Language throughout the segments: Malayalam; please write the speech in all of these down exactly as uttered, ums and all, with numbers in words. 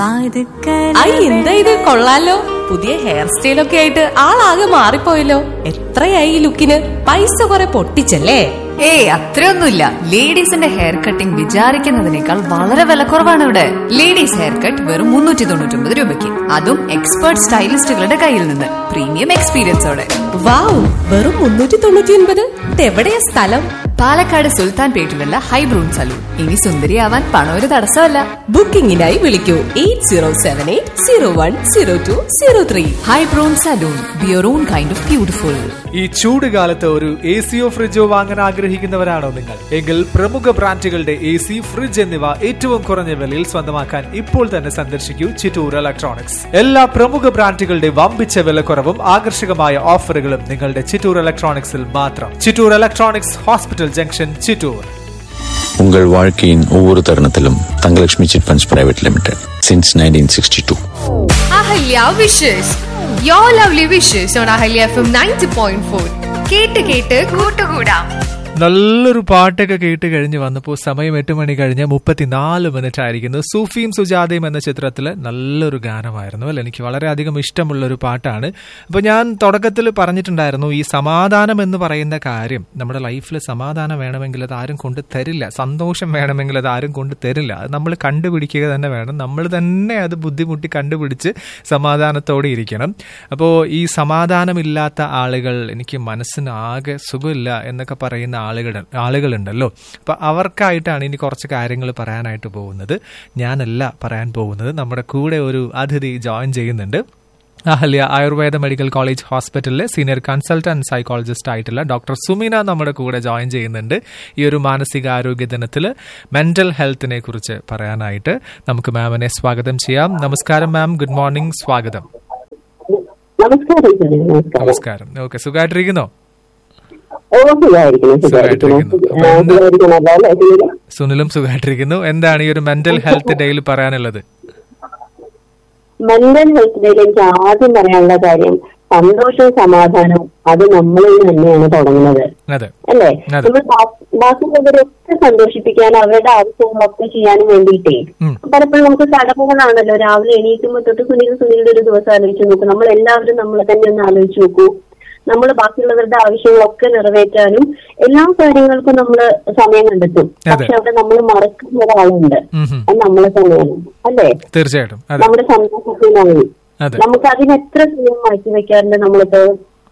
എന്താ ഇത് കൊള്ളാലോ, പുതിയ ഹെയർ സ്റ്റൈലൊക്കെ ആയിട്ട് ആളാകെ മാറിപ്പോയല്ലോ. എത്രയായി ഈ ലുക്കിന്? പൈസ കുറെ പൊട്ടിച്ചല്ലേ? ഏയ് അത്രയൊന്നുമില്ല. ലേഡീസിന്റെ ഹെയർ കട്ടിംഗ് വിചാരിക്കുന്നതിനേക്കാൾ വളരെ വിലക്കുറവാണ് ഇവിടെ. ലേഡീസ് ഹെയർ കട്ട് വെറും മുന്നൂറ്റി തൊണ്ണൂറ്റി ഒമ്പത് രൂപയ്ക്ക്, അതും എക്സ്പേർട്ട് സ്റ്റൈലിസ്റ്റുകളുടെ കയ്യിൽ നിന്ന്, പ്രീമിയം എക്സ്പീരിയൻസോടെ. വാവ്, വെറും മുന്നൂറ്റി തൊണ്ണൂറ്റി ഒൻപത്. എവിടെയാ സ്ഥലം? പാലക്കാട് സുൽത്താൻ പേട്ടിലുള്ള ഹൈബ്രൂൺ സലൂൺ. ഇനി സുന്ദരിയാവാൻ പണം ഒരു തടസ്സമല്ല. ബുക്കിംഗിനായി വിളിക്കൂ eight zero seven eight zero one zero to zero three. ഹൈബ്രൂൺ salon, beer on kind of beautiful. ഈ ചൂട് കാലത്ത് ഒരു എ സിയോ ഫ്രിഡ്ജോ വാങ്ങാൻ ആഗ്രഹിക്കുന്നവരാണോ നിങ്ങൾ? എങ്കിൽ പ്രമുഖ ബ്രാൻഡുകളുടെ എ സി, ഫ്രിഡ്ജ് എന്നിവ ഏറ്റവും കുറഞ്ഞ വിലയിൽ സ്വന്തമാക്കാൻ ഇപ്പോൾ തന്നെ സന്ദർശിക്കൂ ചിറ്റൂർ ഇലക്ട്രോണിക്സ്. എല്ലാ പ്രമുഖ ബ്രാൻഡുകളുടെ വമ്പിച്ച വിലക്കുറവും ആകർഷകമായ ഓഫറുകളും നിങ്ങളുടെ ചിറ്റൂർ ഇലക്ട്രോണിക്സിൽ മാത്രം. Chittur electronics, hospital junction, Chittoor. உங்கள் வாழ்க்கையின் ஒவ்வொரு தருணத்திலும் Thangalakshmi chit funds private limited since nineteen sixty two. Ahalya wishes your lovely wishes on Ahalya F M ninety point four. കേട്ട് കേട്ട് കൂട്ടുകൂടാം. നല്ലൊരു പാട്ടൊക്കെ കേട്ട് കഴിഞ്ഞ് വന്നപ്പോൾ സമയം എട്ട് മണി കഴിഞ്ഞ് മുപ്പത്തിനാല് മിനിറ്റ് ആയിരിക്കുന്നു. സൂഫിയും സുജാതയും എന്ന ചിത്രത്തില് നല്ലൊരു ഗാനമായിരുന്നു അല്ലെ. എനിക്ക് വളരെയധികം ഇഷ്ടമുള്ളൊരു പാട്ടാണ്. അപ്പോൾ ഞാൻ തുടക്കത്തിൽ പറഞ്ഞിട്ടുണ്ടായിരുന്നു, ഈ സമാധാനം എന്ന് പറയുന്ന കാര്യം നമ്മുടെ ലൈഫിൽ സമാധാനം വേണമെങ്കിൽ അത് ആരും കൊണ്ട് തരില്ല, സന്തോഷം വേണമെങ്കിൽ അത് ആരും കൊണ്ട് തരില്ല. അത് നമ്മൾ കണ്ടുപിടിക്കുക തന്നെ വേണം. നമ്മൾ തന്നെ അത് ബുദ്ധിമുട്ടി കണ്ടുപിടിച്ച് സമാധാനത്തോടെ ഇരിക്കണം. അപ്പോൾ ഈ സമാധാനമില്ലാത്ത ആളുകൾ, എനിക്ക് മനസ്സിന് ആകെ സുഖമില്ല എന്നൊക്കെ പറയുന്ന ആളുകൾ ആളുകളുണ്ടല്ലോ. അപ്പം അവർക്കായിട്ടാണ് ഇനി കുറച്ച് കാര്യങ്ങൾ പറയാനായിട്ട് പോകുന്നത്. ഞാനല്ല പറയാൻ പോകുന്നത്, നമ്മുടെ കൂടെ ഒരു അതിഥി ജോയിൻ ചെയ്യുന്നുണ്ട്. അഹല്യ ആയുർവേദ മെഡിക്കൽ കോളേജ് ഹോസ്പിറ്റലിലെ സീനിയർ കൺസൾട്ടന്റ് സൈക്കോളജിസ്റ്റ് ആയിട്ടുള്ള ഡോക്ടർ സുമിന നമ്മുടെ കൂടെ ജോയിൻ ചെയ്യുന്നുണ്ട്. ഈ ഒരു മാനസികാരോഗ്യ ദിനത്തിൽ മെന്റൽ ഹെൽത്തിനെ കുറിച്ച് പറയാനായിട്ട് നമുക്ക് മാമിനെ സ്വാഗതം ചെയ്യാം. നമസ്കാരം മാം, ഗുഡ് മോർണിംഗ്, സ്വാഗതം. നമസ്കാരം. ഓക്കെ, സുഖമായിട്ടിരിക്കുന്നോ? സുനിലും സുഖമായിട്ടിരിക്കുന്നു. എന്താണ് ഈ ഒരു മെന്റൽ ഹെൽത്ത് ഡേയിൽ പറയാനുള്ളത്? മെന്റൽ ഹെൽത്ത് ഡേയിൽ എനിക്ക് ആദ്യം പറയാനുള്ള കാര്യം, സന്തോഷവും സമാധാനവും അത് നമ്മളിൽ തന്നെയാണ് തുടങ്ങുന്നത്, അല്ലേ? നമ്മൾ ബാക്കിയുള്ളവരൊക്കെ സന്തോഷിപ്പിക്കാൻ, അവരുടെ ആവശ്യങ്ങളൊക്കെ ചെയ്യാനും വേണ്ടിയിട്ടേ പലപ്പോഴും നമുക്ക് കടമകളാണല്ലോ. രാവിലെ എണീക്കുമ്പോൾ തൊട്ട് സുനിൽ സുനിലിന്റെ ഒരു ദിവസം ആലോചിച്ച് നോക്കൂ. നമ്മൾ എല്ലാവരും നമ്മളെ തന്നെ ഒന്ന് ആലോചിച്ച് നോക്കൂ. നമ്മൾ ബാക്കിയുള്ളവരുടെ ആവശ്യങ്ങളൊക്കെ നിറവേറ്റാനും എല്ലാ കാര്യങ്ങൾക്കും നമ്മൾ സമയം കണ്ടെത്തും. പക്ഷെ അവിടെ നമ്മൾ മറക്കുന്ന ഒരാളുണ്ട്, അത് നമ്മളെ തന്നെയാണ്, അല്ലേ? തീർച്ചയായിട്ടും. നമ്മുടെ സന്തോഷത്തിനായി നമുക്ക് അതിന് എത്ര സമയം മാറ്റി വെക്കാറുണ്ട്? നമ്മളിപ്പോ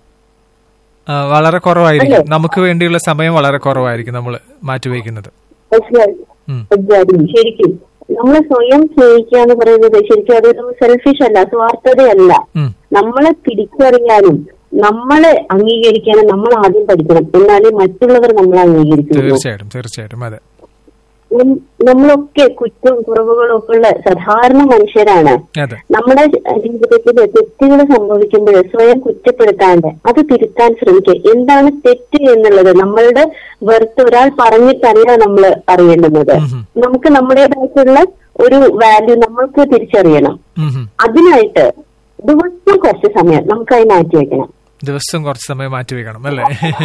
വളരെ കുറവായിരിക്കും. നമുക്ക് വേണ്ടിയുള്ള സമയം വളരെ കുറവായിരിക്കും നമ്മൾ മാറ്റിവെക്കുന്നത്. ശരിക്കും നമ്മളെ സ്വയം സ്നേഹിക്കുക എന്ന് പറയുന്നത് ശരിക്കും അതൊരു സെൽഫിഷ് അല്ല, സ്വാർത്ഥതയല്ല. നമ്മളെ തിരിച്ചറിയാനും നമ്മളെ അംഗീകരിക്കാനും നമ്മൾ ആദ്യം പഠിക്കണം, എന്നാലേ മറ്റുള്ളവർ നമ്മളെ അംഗീകരിക്കും. തീർച്ചയായിട്ടും തീർച്ചയായിട്ടും അതെ. നമ്മളൊക്കെ കുറ്റവും കുറവുകളും ഒക്കെ ഉള്ള സാധാരണ മനുഷ്യരാണ്. നമ്മുടെ ജീവിതത്തിൽ തെറ്റുകൾ സംഭവിക്കുമ്പോൾ സ്വയം കുറ്റപ്പെടുത്താണ്ട് അത് തിരുത്താൻ ശ്രമിക്കുക. എന്താണ് തെറ്റ് എന്നുള്ളത് നമ്മളുടെ വെറുത്ത് ഒരാൾ പറഞ്ഞിട്ടല്ല നമ്മൾ അറിയേണ്ടുന്നത്. നമുക്ക് നമ്മുടേതായിട്ടുള്ള ഒരു വാല്യൂ നമ്മൾക്ക് തിരിച്ചറിയണം. അതിനായിട്ട് ദിവസം കുറച്ച് സമയം നമുക്കത് മാറ്റിവെക്കണം. ദിവസം കുറച്ച് സമയം മാറ്റിവെക്കണം അല്ലേ?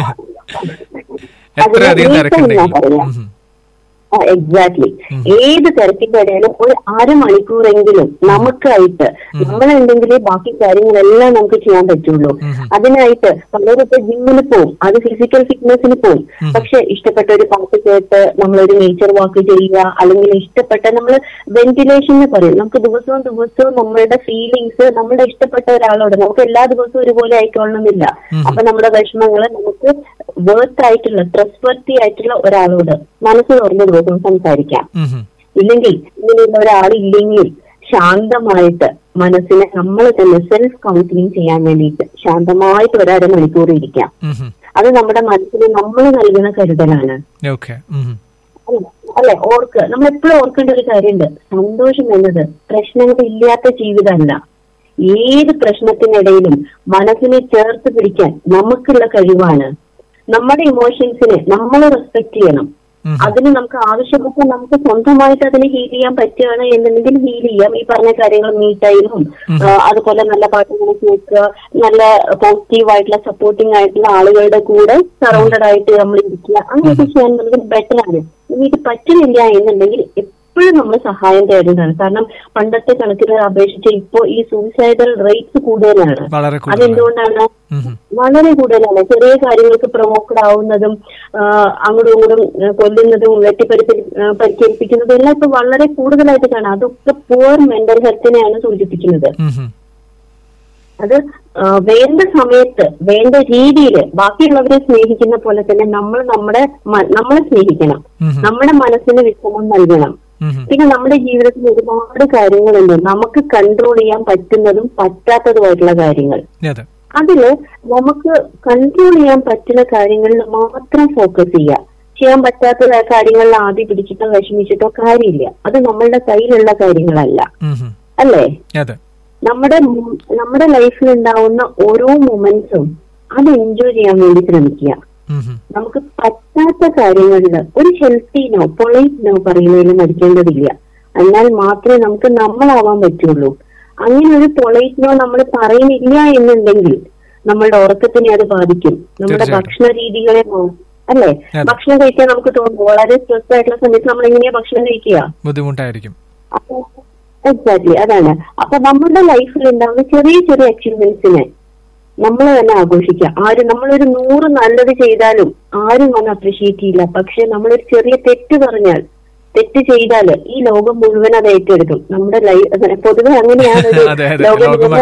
എത്ര അധികം തിരക്കുണ്ടെങ്കിലും. എക്സാക്ട്ലി. ഏത് തിരക്കിന്റെ ഇടയിലും ഒരു അരമണിക്കൂറെങ്കിലും നമുക്കായിട്ട് നമ്മളെന്തെങ്കിലും ബാക്കി കാര്യങ്ങളെല്ലാം നമുക്ക് ചെയ്യാൻ പറ്റുള്ളൂ. അതിനായിട്ട് പലരിപ്പോ ജിമ്മിന് പോവും, അത് ഫിസിക്കൽ ഫിറ്റ്നസിന് പോവും. പക്ഷെ ഇഷ്ടപ്പെട്ട ഒരു പാട്ട് കേട്ട് നമ്മളൊരു നേച്ചർ വാക്ക് ചെയ്യുക, അല്ലെങ്കിൽ ഇഷ്ടപ്പെട്ട നമ്മൾ വെന്റിലേഷൻ എന്ന് പറയും. നമുക്ക് ദിവസവും ദിവസവും നമ്മളുടെ ഫീലിങ്സ് നമ്മളുടെ ഇഷ്ടപ്പെട്ട ഒരാളോട്, നമുക്ക് എല്ലാ ദിവസവും ഒരുപോലെ ആയിക്കൊള്ളണമെന്നില്ല. അപ്പൊ നമ്മുടെ വിഷമങ്ങള് നമുക്ക് വേർത്ത് ആയിട്ടുള്ള ട്രസ്റ്റ് വർത്തി ആയിട്ടുള്ള ഒരാളോട് മനസ്സ് തുറന്ന ദിവസം സംസാരിക്കാം. ഇല്ലെങ്കിൽ ഇങ്ങനെയുള്ള ഒരാളില്ലെങ്കിൽ ശാന്തമായിട്ട് മനസ്സിനെ നമ്മൾ തന്നെ സെൽഫ് കൗൺസിലിംഗ് ചെയ്യാൻ വേണ്ടിയിട്ട് ശാന്തമായിട്ട് ഒരര മണിക്കൂർ ഇരിക്കാം. അത് നമ്മുടെ മനസ്സിന് നമ്മൾ നൽകുന്ന കരുതലാണ്, അല്ലെ? ഓർക്ക് നമ്മൾ എപ്പോഴും ഓർക്കേണ്ട ഒരു കാര്യമുണ്ട്, സന്തോഷം എന്നത് പ്രശ്നങ്ങളില്ലാത്ത ജീവിതമല്ല. ഏത് പ്രശ്നത്തിനിടയിലും മനസ്സിനെ ചേർത്ത് പിടിക്കാൻ നമുക്കുള്ള കഴിവാണ്. നമ്മുടെ ഇമോഷൻസിനെ നമ്മൾ റെസ്പെക്ട് ചെയ്യണം. അതിന് നമുക്ക് ആവശ്യപ്പെട്ട നമുക്ക് സ്വന്തമായിട്ട് അതിനെ ഹീൽ ചെയ്യാൻ പറ്റുകയാണ് എന്നുണ്ടെങ്കിൽ ഹീൽ ചെയ്യാം. ഈ പറഞ്ഞ കാര്യങ്ങൾ മീ ടൈമും അതുപോലെ നല്ല പാട്ടുകൾ കേൾക്കുക, നല്ല പോസിറ്റീവ് ആയിട്ടുള്ള സപ്പോർട്ടിംഗ് ആയിട്ടുള്ള ആളുകളുടെ കൂടെ സറൗണ്ടഡ് ആയിട്ട് നമ്മൾ ഇരിക്കുക, അങ്ങനെയൊക്കെ ചെയ്യാൻ നമുക്ക് ബെറ്റർ ആണ്. ഇത് പറ്റുന്നില്ല എന്നുണ്ടെങ്കിൽ എപ്പോഴും നമ്മൾ സഹായം തേടുന്നതാണ്. കാരണം പണ്ടത്തെ കണക്കിനെ അപേക്ഷിച്ച് ഇപ്പോ ഈ സൂയിസൈഡൽ റേറ്റ്സ് കൂടുതലാണ്. അതെന്തുകൊണ്ടാണ്? വളരെ കൂടുതലാണ്. ചെറിയ കാര്യങ്ങൾക്ക് പ്രൊവോക്കഡ് ആവുന്നതും അങ്ങോട്ടും ഇങ്ങോട്ടും കൊല്ലുന്നതും വെട്ടിപ്പരിപ്പി പരിക്കേൽപ്പിക്കുന്നതും എല്ലാം ഇപ്പൊ വളരെ കൂടുതലായിട്ട് കാണാം. അതൊക്കെ പുവർ മെന്റൽ ഹെൽത്തിനെയാണ് സൂചിപ്പിക്കുന്നത്. അത് വേണ്ട സമയത്ത് വേണ്ട രീതിയിൽ ബാക്കിയുള്ളവരെ സ്നേഹിക്കുന്ന പോലെ തന്നെ നമ്മൾ നമ്മുടെ നമ്മളെ സ്നേഹിക്കണം. നമ്മുടെ മനസ്സിന് വിശ്രമം നൽകണം. പിന്നെ നമ്മുടെ ജീവിതത്തിൽ ഒരുപാട് കാര്യങ്ങളുണ്ട് നമുക്ക് കൺട്രോൾ ചെയ്യാൻ പറ്റുന്നതും പറ്റാത്തതുമായിട്ടുള്ള കാര്യങ്ങൾ. അതില് നമുക്ക് കൺട്രോൾ ചെയ്യാൻ പറ്റുന്ന കാര്യങ്ങളിൽ മാത്രം ഫോക്കസ് ചെയ്യുക. ചെയ്യാൻ പറ്റാത്ത കാര്യങ്ങളിൽ ആദ്യം പിടിച്ചിട്ടോ വിഷമിച്ചിട്ടോ കാര്യമില്ല. അത് നമ്മളുടെ കയ്യിലുള്ള കാര്യങ്ങളല്ല, അല്ലേ? നമ്മുടെ നമ്മുടെ ലൈഫിൽ ഉണ്ടാവുന്ന ഓരോ മൊമെന്റ്സും അത് എൻജോയ് ചെയ്യാൻ വേണ്ടി ശ്രമിക്കുക. നമുക്ക് പറ്റാത്ത കാര്യങ്ങളിൽ ഒരു ഹെൽത്തിനോ പൊളൈറ്റിനോ പറയുന്നതിൽ മരിക്കേണ്ടതില്ല. എന്നാൽ മാത്രമേ നമുക്ക് നമ്മളാവാൻ പറ്റുള്ളൂ. അങ്ങനെ ഒരു പൊളൈറ്റിനോ നമ്മൾ പറയുന്നില്ല എന്നുണ്ടെങ്കിൽ നമ്മളുടെ ഉറക്കത്തിനെ അത് ബാധിക്കും. നമ്മുടെ ഭക്ഷണ രീതികളെ, അല്ലേ? ഭക്ഷണം കഴിക്കാൻ നമുക്ക് തോന്നും. വളരെ സ്ട്രെസ് ആയിട്ടുള്ള സമയത്ത് നമ്മൾ എങ്ങനെയാ ഭക്ഷണം കഴിക്കുക? ബുദ്ധിമുട്ടായിരിക്കും. അപ്പൊ എക്സാക്ട്ലി അതാണ്. അപ്പൊ നമ്മുടെ ലൈഫിൽ ഉണ്ടാവുന്ന ചെറിയ ചെറിയ അച്ചീവ്മെന്റ്സിനെ നമ്മൾ തന്നെ ആഘോഷിക്കുക. ആരും നമ്മളൊരു നൂറ് നല്ലത് ചെയ്താലും ആരും വന്ന് അപ്രീഷിയേറ്റ് ചെയ്യില്ല. പക്ഷെ നമ്മളൊരു ചെറിയ തെറ്റ് പറഞ്ഞാൽ, തെറ്റ് ചെയ്താൽ ഈ ലോകം മുഴുവൻ അത് ഏറ്റെടുക്കും. നമ്മുടെ ലൈഫ് പൊതുവെ അങ്ങനെയാണ്. ലോകം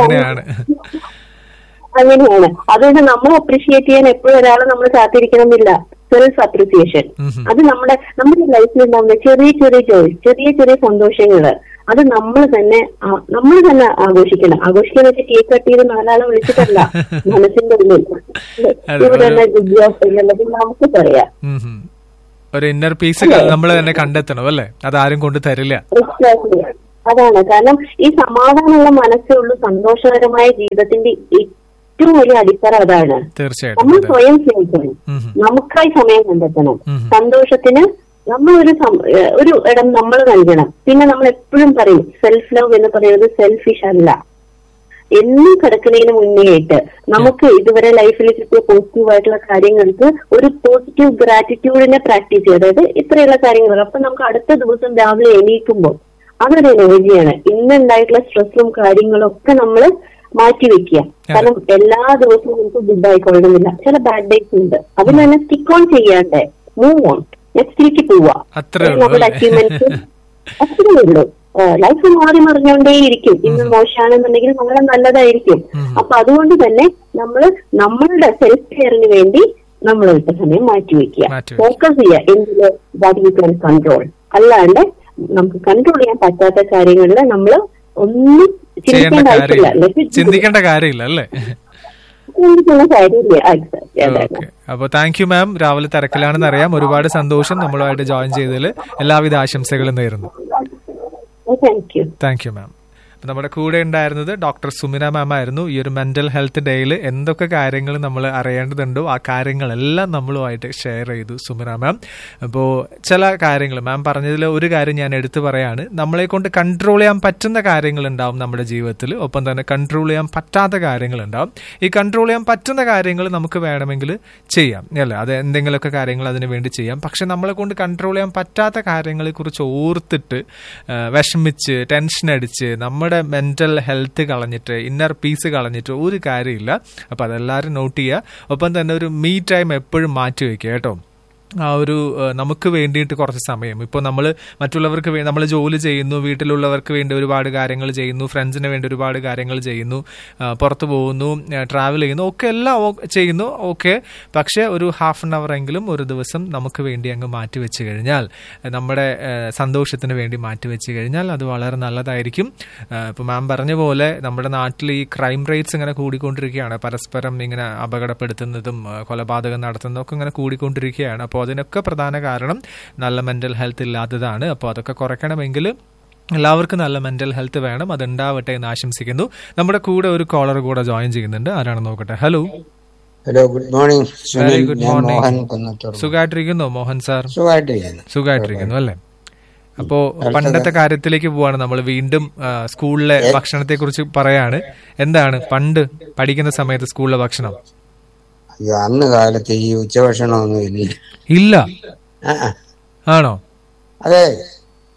അങ്ങനെയാണ്. അതുകൊണ്ട് നമ്മൾ അപ്രീഷിയേറ്റ് ചെയ്യാൻ എപ്പോഴും ഒരാളെ നമ്മൾ കാത്തിരിക്കണമെന്നില്ല. സെൽഫ് അപ്രീസിയേഷൻ അത് നമ്മുടെ നമ്മുടെ ലൈഫിൽ ഉണ്ടാവുന്ന ചെറിയ ചെറിയ ജോയ്സ്, ചെറിയ ചെറിയ സന്തോഷങ്ങള് അത് നമ്മൾ തന്നെ നമ്മൾ തന്നെ ആഘോഷിക്കണം. ആഘോഷിക്കാൻ വെച്ചാൽ കേക്ക് കട്ട് ചെയ്ത് നാലാളെ വിളിച്ചിട്ടല്ല, മനസ്സിന്റെ ഉള്ളിൽ ഇവിടെ തന്നെ ഗുഡ് ജോബ് എന്നുള്ളത് നമുക്ക് പറയാം. ഒരു ഇന്നർ പീസ് നമ്മൾ തന്നെ കണ്ടെത്തണം, അല്ലേ? അത് ആരും കൊണ്ട് തരില്ല. അതാണ്. കാരണം ഈ സമാധാനമുള്ള മനസ്സേ ഉള്ളൂ സന്തോഷകരമായ ജീവിതത്തിന്റെ ഏറ്റവും വലിയ അടിത്തറ. അതാണ്. നമ്മൾ സ്വയം സ്നേഹിക്കണം, നമുക്കായി സമയം കണ്ടെത്തണം. സന്തോഷത്തിന് നമ്മളൊരു ഒരു ഇടം നമ്മൾ നൽകണം. പിന്നെ നമ്മൾ എപ്പോഴും പറയും സെൽഫ് ലവ് എന്ന് പറയുന്നത് സെൽഫിഷ് അല്ല. എന്നും കിടക്കുന്നതിന് മുന്നേ ആയിട്ട് നമുക്ക് ഇതുവരെ ലൈഫിൽ കിട്ടിയ പോസിറ്റീവ് ആയിട്ടുള്ള കാര്യങ്ങൾക്ക് ഒരു പോസിറ്റീവ് ഗ്രാറ്റിറ്റ്യൂഡിനെ പ്രാക്ടീസ് ചെയ്യുക. അതായത് ഇത്രയുള്ള കാര്യങ്ങൾ. അപ്പൊ നമുക്ക് അടുത്ത ദിവസം രാവിലെ എണീക്കുമ്പോൾ അതൊരു എനർജിയാണ്. ഇന്നുണ്ടായിട്ടുള്ള സ്ട്രെസ്സും കാര്യങ്ങളും ഒക്കെ നമ്മൾ മാറ്റിവെക്കുക. കാരണം എല്ലാ ദിവസവും നമുക്ക് ഗുഡ് ആയിക്കൊള്ളണമെന്നില്ല. ചില ബാഡ് ഡേയ്സ് ഉണ്ട്. അതിൽ തന്നെ സ്റ്റിക്ക് ഓൺ ചെയ്യാണ്ട് മൂവ് ഓൺ, നെക്സ്റ്റിലേക്ക് പോവാ. നമ്മുടെ അച്ചീവ്മെന്റ്സ് അത്രയേ ഉള്ളൂ. ലൈഫ് മാറി മറിഞ്ഞുകൊണ്ടേയിരിക്കും. ഇന്ന് മോശമാണെന്നുണ്ടെങ്കിൽ വളരെ നല്ലതായിരിക്കും. അപ്പൊ അതുകൊണ്ട് തന്നെ നമ്മൾ നമ്മളുടെ സെൽഫ് കെയറിന് വേണ്ടി നമ്മൾ ഒറ്റ സമയം മാറ്റിവെക്കുക, ഫോക്കസ് ചെയ്യുക എന്തില് ദാറ്റ് വി ക്യാൻ കൺട്രോൾ. അല്ലാണ്ട് നമുക്ക് കൺട്രോൾ ചെയ്യാൻ പറ്റാത്ത കാര്യങ്ങളിൽ നമ്മൾ ഒന്നും ചിന്തിക്കേണ്ട ആവശ്യമില്ല, ചിന്തിക്കേണ്ട കാര്യമില്ല, അല്ലേ? അപ്പൊ താങ്ക് യു മാം. രാവിലെ തിരക്കിലാണെന്ന് അറിയാം. ഒരുപാട് സന്തോഷം നമ്മളുമായിട്ട് ജോയിൻ ചെയ്തതിൽ. എല്ലാവിധ ആശംസകളും നേരുന്നു. Thank you ma'am. നമ്മുടെ കൂടെ ഉണ്ടായിരുന്നത് ഡോക്ടർ സുമിന മാം ആയിരുന്നു. ഈ ഒരു മെന്റൽ ഹെൽത്ത് ഡേയിൽ എന്തൊക്കെ കാര്യങ്ങൾ നമ്മൾ അറിയേണ്ടതുണ്ടോ ആ കാര്യങ്ങളെല്ലാം നമ്മളുമായിട്ട് ഷെയർ ചെയ്തു സുമിന മാം. അപ്പോൾ ചില കാര്യങ്ങൾ മാം പറഞ്ഞതിൽ ഒരു കാര്യം ഞാൻ എടുത്തു പറയാണ്. നമ്മളെ കൊണ്ട് കൺട്രോൾ ചെയ്യാൻ പറ്റുന്ന കാര്യങ്ങളുണ്ടാവും നമ്മുടെ ജീവിതത്തിൽ, ഒപ്പം തന്നെ കൺട്രോൾ ചെയ്യാൻ പറ്റാത്ത കാര്യങ്ങളുണ്ടാവും. ഈ കൺട്രോൾ ചെയ്യാൻ പറ്റുന്ന കാര്യങ്ങൾ നമുക്ക് വേണമെങ്കിൽ ചെയ്യാം, അല്ലേ? അത് എന്തെങ്കിലുമൊക്കെ കാര്യങ്ങൾ അതിനു വേണ്ടി ചെയ്യാം. പക്ഷെ നമ്മളെ കൊണ്ട് കൺട്രോൾ ചെയ്യാൻ പറ്റാത്ത കാര്യങ്ങളെ കുറിച്ച് ഓർത്തിട്ട് വിഷമിച്ച് ടെൻഷൻ അടിച്ച് നമ്മുടെ മെന്റൽ ഹെൽത്ത് കളഞ്ഞിട്ട് ഇന്നർ പീസ് കളഞ്ഞിട്ട് ഒരു കാര്യമില്ല. അപ്പൊ അതെല്ലാവരും നോട്ട് ചെയ്യുക. ഒപ്പം തന്നെ ഒരു മീ ടൈം എപ്പോഴും മാറ്റി വെക്കുക കേട്ടോ. ആ ഒരു നമുക്ക് വേണ്ടിയിട്ട് കുറച്ച് സമയം. ഇപ്പോൾ നമ്മൾ മറ്റുള്ളവർക്ക് വേണ്ടി നമ്മൾ ജോലി ചെയ്യുന്നു, വീട്ടിലുള്ളവർക്ക് വേണ്ടി ഒരുപാട് കാര്യങ്ങൾ ചെയ്യുന്നു, ഫ്രണ്ട്സിന് വേണ്ടി ഒരുപാട് കാര്യങ്ങൾ ചെയ്യുന്നു, പുറത്ത് പോകുന്നു, ട്രാവൽ ചെയ്യുന്നു, ഒക്കെ എല്ലാം ചെയ്യുന്നു, ഓക്കെ. പക്ഷേ ഒരു ഹാഫ് ആൻ അവർ എങ്കിലും ഒരു ദിവസം നമുക്ക് വേണ്ടി അങ്ങ് മാറ്റി വെച്ച് കഴിഞ്ഞാൽ, നമ്മുടെ സന്തോഷത്തിന് വേണ്ടി മാറ്റി വെച്ച് കഴിഞ്ഞാൽ അത് വളരെ നല്ലതായിരിക്കും. ഇപ്പോൾ മാം പറഞ്ഞ പോലെ നമ്മുടെ നാട്ടിൽ ഈ ക്രൈം റേറ്റ്സ് ഇങ്ങനെ കൂടിക്കൊണ്ടിരിക്കുകയാണ്. പരസ്പരം ഇങ്ങനെ അപകടപ്പെടുത്തുന്നതും കൊലപാതകം നടത്തുന്നതും ഒക്കെ ഇങ്ങനെ കൂടിക്കൊണ്ടിരിക്കുകയാണ്. അപ്പോൾ അതിനൊക്കെ പ്രധാന കാരണം നല്ല മെന്റൽ ഹെൽത്ത് ഇല്ലാത്തതാണ്. അപ്പോൾ അതൊക്കെ കുറയ്ക്കണമെങ്കിൽ എല്ലാവർക്കും നല്ല മെന്റൽ ഹെൽത്ത് വേണം. അതുണ്ടാവട്ടെ എന്ന് ആശംസിക്കുന്നു. നമ്മുടെ കൂടെ ഒരു കോളർ കൂടെ ജോയിൻ ചെയ്യുന്നുണ്ട്. ആരാണെന്ന് നോക്കട്ടെ. Hello hello good morning. Very good morning. സുഖമായിട്ടിരിക്കുന്നു മോഹൻ സാർ? സുഖമായിട്ടിരിക്കുന്നു അല്ലേ? അപ്പോ പണ്ടത്തെ കാര്യത്തിലേക്ക് പോവാണ് നമ്മൾ. വീണ്ടും സ്കൂളിലെ ഭക്ഷണത്തെ കുറിച്ച് പറയാണ്. എന്താണ് പണ്ട് പഠിക്കുന്ന സമയത്ത് സ്കൂളിലെ ഭക്ഷണം? അന്ന് കാലത്ത് ഈ ഉച്ചഭക്ഷണമൊന്നും ഇല്ല. ഇല്ല? ആണോ? അതെ,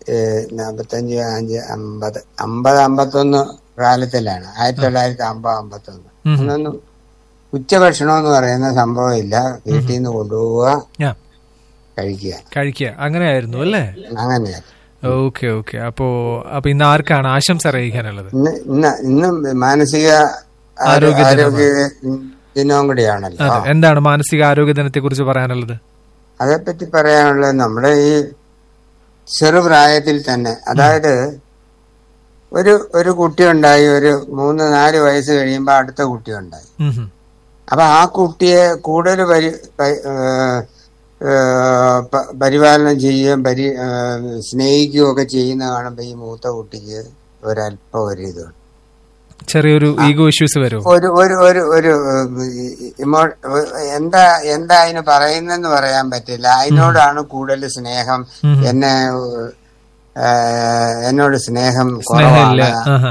നാപ്പത്തഞ്ച് അഞ്ച് അമ്പത് അമ്പത് അമ്പത്തൊന്ന് കാലത്തിലാണ്, ആയിരത്തി തൊള്ളായിരത്തി അമ്പത് അമ്പത്തൊന്ന്. അന്നൊന്നും ഉച്ചഭക്ഷണം എന്ന് പറയുന്ന സംഭവം ഇല്ല. വീട്ടിൽ നിന്ന് കൊണ്ടുപോവുക, കഴിക്കുക കഴിക്കുക അങ്ങനെയായിരുന്നു അല്ലേ? അങ്ങനെയായിരുന്നു. Okay okay. അപ്പോ അപ്പൊ ഇന്ന് ആർക്കാണ് ആശംസ അറിയിക്കാനുള്ളത്? ഇന്ന് ഇന്ന് ഇന്ന് മാനസിക ആരോഗ്യ ദിനവും കൂടിയാണല്ലോ. എന്താണ് മാനസിക ആരോഗ്യ ദിനത്തെ കുറിച്ച് പറയാനുള്ളത്? അതേപ്പറ്റി പറയാനുള്ളത്, നമ്മുടെ ഈ ചെറുപ്രായത്തിൽ തന്നെ, അതായത് ഒരു ഒരു കുട്ടി ഉണ്ടായി, ഒരു മൂന്ന് നാല് വയസ്സ് കഴിയുമ്പോ അടുത്ത കുട്ടി ഉണ്ടായി. അപ്പൊ ആ കുട്ടിയെ കൂടുതൽ പരി പരിപാലനം ചെയ്യുകയും പരി സ്നേഹിക്കുകയും ഒക്കെ ചെയ്യുന്ന കാണുമ്പോ ഈ മൂത്ത കുട്ടിക്ക് ഒരല്പം ഒരു ഇതുണ്ട്, ചെറിയൊരു ഈഗോ ഇഷ്യൂസ് വരും. ഒരു ഒരു ഒരു ഒരു ഇമോ എന്താ എന്താ അതിന് പറയുന്നെന്ന് പറയാൻ പറ്റില്ല. അതിനോടാണ് കൂടുതൽ സ്നേഹം. എന്നെ എന്നോട് സ്നേഹം കുറവാണ്.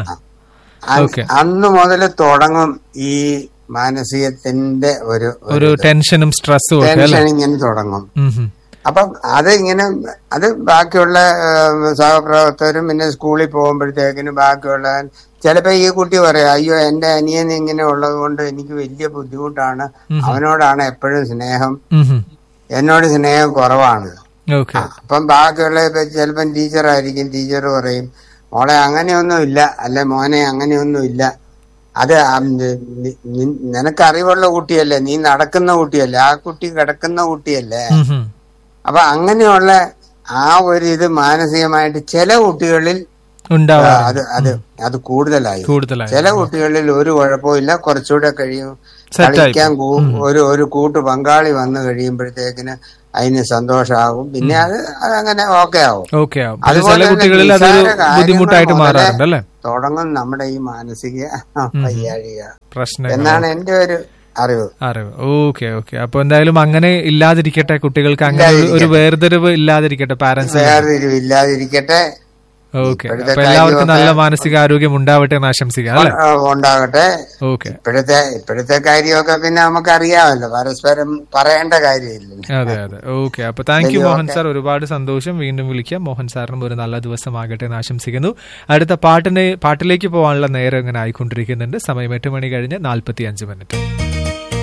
അന്ന് മുതൽ തുടങ്ങും ഈ മാനസികത്തിന്റെ ഒരു ഒരു ടെൻഷനും സ്ട്രെസ്സും ടെൻഷൻ ഇങ്ങനെ തുടങ്ങും. അപ്പം അത് ഇങ്ങനെ അത് ബാക്കിയുള്ള സഹപ്രവർത്തകരും പിന്നെ സ്കൂളിൽ പോകുമ്പോഴത്തേക്കിനും ബാക്കിയുള്ള ചിലപ്പോ ഈ കുട്ടി പറയാം, അയ്യോ എന്റെ അനിയൻ ഇങ്ങനെ ഉള്ളത് കൊണ്ട് എനിക്ക് വലിയ ബുദ്ധിമുട്ടാണ്, അവനോടാണ് എപ്പോഴും സ്നേഹം, എന്നോട് സ്നേഹം കുറവാണ്. അപ്പം ബാക്കിയുള്ള ചിലപ്പം ടീച്ചറായിരിക്കും, ടീച്ചർ പറയും മോളെ അങ്ങനെയൊന്നും ഇല്ല, അല്ലെ മോനെ അങ്ങനെയൊന്നും ഇല്ല, അത് നിനക്ക് അറിവുള്ള കുട്ടിയല്ലേ, നീ നടക്കുന്ന കുട്ടിയല്ലേ, ആ കുട്ടി കിടക്കുന്ന കുട്ടിയല്ലേ. അപ്പൊ അങ്ങനെയുള്ള ആ ഒരു ഇത് മാനസികമായിട്ട് ചില കുട്ടികളിൽ അത് അത് അത് കൂടുതലായി. ചില കുട്ടികളിൽ ഒരു കുഴപ്പമില്ല, കുറച്ചുകൂടെ കഴിയും കളിക്കാൻ ഒരു ഒരു കൂട്ടു പങ്കാളി വന്നു കഴിയുമ്പോഴത്തേക്കിന് അതിന് സന്തോഷമാകും, പിന്നെ അത് അതങ്ങനെ ഓക്കെ ആവും. അതുപോലെ ബുദ്ധിമുട്ടായിട്ട് മാറാറുണ്ടല്ലേ തുടങ്ങും നമ്മുടെ ഈ മാനസിക വൈകാരിക പ്രശ്നം എന്നാണ് എന്റെ ഒരു അറിവ് അറിവ് ഓക്കെ ഓക്കെ. അപ്പൊ എന്തായാലും അങ്ങനെ ഇല്ലാതിരിക്കട്ടെ, കുട്ടികൾക്ക് അങ്ങനെ ഒരു വേർതിരിവ് ഇല്ലാതിരിക്കട്ടെ, പാരന്റ്സ് വേർതിരിവ് ഇല്ലാതിരിക്കട്ടെ. ഓക്കെ. അപ്പൊ എല്ലാവർക്കും നല്ല മാനസികാരോഗ്യം ഉണ്ടാവട്ടെ എന്ന് ആശംസിക്കാം അല്ലെ? ഉണ്ടാകട്ടെ. ഓക്കെ. ഇപ്പോഴത്തെ ഇപ്പോഴത്തെ കാര്യമൊക്കെ പിന്നെ നമുക്ക് അറിയാമല്ലോ, പരസ്പരം പറയേണ്ട കാര്യമില്ല. അതെ അതെ. ഓക്കെ. അപ്പൊ താങ്ക് യു മോഹൻ സാർ, ഒരുപാട് സന്തോഷം. വീണ്ടും വിളിക്കാം. മോഹൻ സാറിനും ഒരു നല്ല ദിവസമാകട്ടെ എന്ന് ആശംസിക്കുന്നു. അടുത്ത പാട്ടിനെ പാട്ടിലേക്ക് പോകാനുള്ള നേരം ഇങ്ങനെ ആയിക്കൊണ്ടിരിക്കുന്നുണ്ട്. സമയം എട്ട് മണി കഴിഞ്ഞ് നാൽപ്പത്തി അഞ്ച് മിനിറ്റ്.